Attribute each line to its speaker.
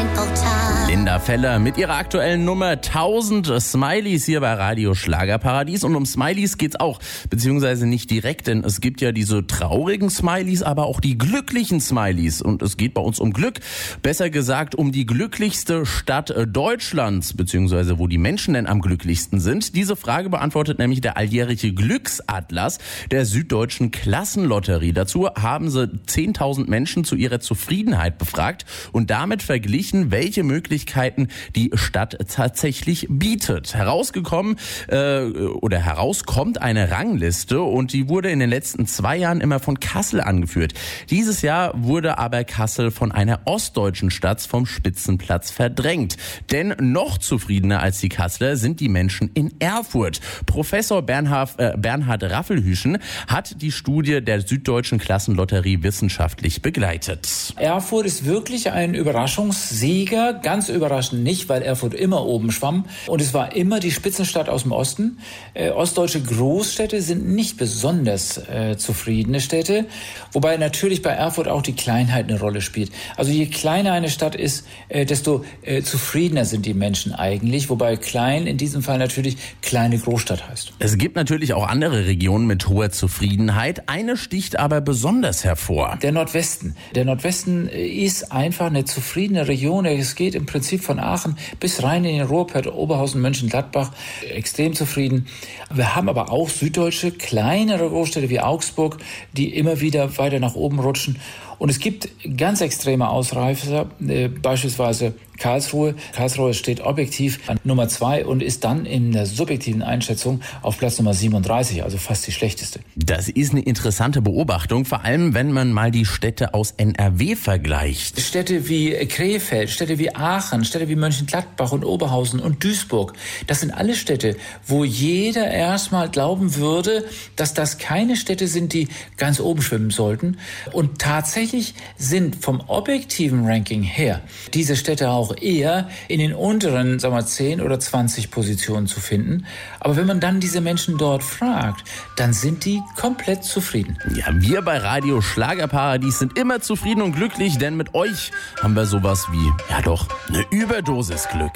Speaker 1: Linda Feller mit ihrer aktuellen Nummer 1000 Smileys hier bei Radio Schlagerparadies. Und um Smileys geht's auch, beziehungsweise nicht direkt, denn es gibt ja diese traurigen Smileys, aber auch die glücklichen Smileys. Und es geht bei uns um Glück, besser gesagt um die glücklichste Stadt Deutschlands, beziehungsweise wo die Menschen denn am glücklichsten sind. Diese Frage beantwortet nämlich der alljährige Glücksatlas der Süddeutschen Klassenlotterie. Dazu haben sie 10.000 Menschen zu ihrer Zufriedenheit befragt und damit verglichen, welche Möglichkeiten die Stadt tatsächlich bietet. Herauskommt eine Rangliste und die wurde in den letzten 2 Jahren immer von Kassel angeführt. Dieses Jahr wurde aber Kassel von einer ostdeutschen Stadt vom Spitzenplatz verdrängt. Denn noch zufriedener als die Kasseler sind die Menschen in Erfurt. Professor Bernhard Raffelhüschen hat die Studie der Süddeutschen Klassenlotterie wissenschaftlich begleitet.
Speaker 2: Erfurt ist wirklich ein Überraschungssieger. Ganz überraschend nicht, weil Erfurt immer oben schwamm. Und es war immer die Spitzenstadt aus dem Osten. Ostdeutsche Großstädte sind nicht besonders zufriedene Städte. Wobei natürlich bei Erfurt auch die Kleinheit eine Rolle spielt. Also je kleiner eine Stadt ist, desto zufriedener sind die Menschen eigentlich. Wobei klein in diesem Fall natürlich kleine Großstadt heißt.
Speaker 1: Es gibt natürlich auch andere Regionen mit hoher Zufriedenheit. Eine sticht aber besonders hervor.
Speaker 2: Der Nordwesten. Der Nordwesten ist einfach eine zufriedene Region. Es geht im Prinzip von Aachen bis rein in den Ruhrpott, Oberhausen, Mönchengladbach. Extrem zufrieden. Wir haben aber auch süddeutsche, kleinere Großstädte wie Augsburg, die immer wieder weiter nach oben rutschen. Und es gibt ganz extreme Ausreißer, beispielsweise Karlsruhe. Karlsruhe steht objektiv an Nummer 2 und ist dann in der subjektiven Einschätzung auf Platz Nummer 37, also fast die schlechteste.
Speaker 1: Das ist eine interessante Beobachtung, vor allem wenn man mal die Städte aus NRW vergleicht.
Speaker 2: Städte wie Krefeld, Städte wie Aachen, Städte wie Mönchengladbach und Oberhausen und Duisburg, das sind alle Städte, wo jeder erstmal glauben würde, dass das keine Städte sind, die ganz oben schwimmen sollten. Und tatsächlich sind vom objektiven Ranking her diese Städte auch eher in den unteren, 10 oder 20 Positionen zu finden. Aber wenn man dann diese Menschen dort fragt, dann sind die komplett zufrieden.
Speaker 1: Ja, wir bei Radio Schlagerparadies sind immer zufrieden und glücklich, denn mit euch haben wir sowas wie, eine Überdosis Glück.